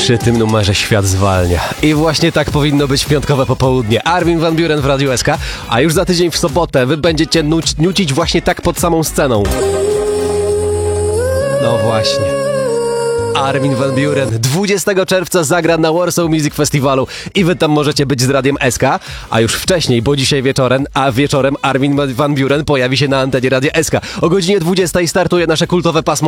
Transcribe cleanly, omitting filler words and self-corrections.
Przy tym numerze świat zwalnia. I właśnie tak powinno być w piątkowe popołudnie. Armin van Buuren w Radiu SK, a już za tydzień w sobotę wy będziecie nucić właśnie tak pod samą sceną. No właśnie. Armin van Buuren 20 czerwca zagra na Warsaw Music Festivalu i wy tam możecie być z Radiem SK, a już wcześniej, bo dzisiaj wieczorem Armin van Buuren pojawi się na antenie Radia SK. O godzinie 20 startuje nasze kultowe pasmo